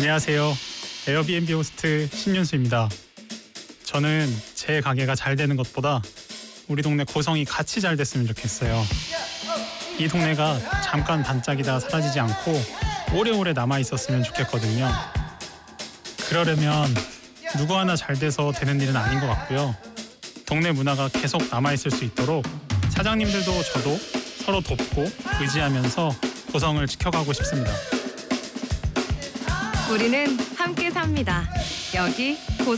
안녕하세요. 에어비앤비 호스트 신윤수입니다. 저는 제 가게가 잘 되는 것보다 우리 동네 고성이 같이 잘 됐으면 좋겠어요. 이 동네가 잠깐 반짝이다 사라지지 않고 오래오래 남아 있었으면 좋겠거든요. 그러려면 누구 하나 잘 돼서 되는 일은 아닌 것 같고요. 동네 문화가 계속 남아 있을 수 있도록 사장님들도 저도 서로 돕고 의지하면서 고성을 지켜가고 싶습니다. 우리는 함께 삽니다. 여기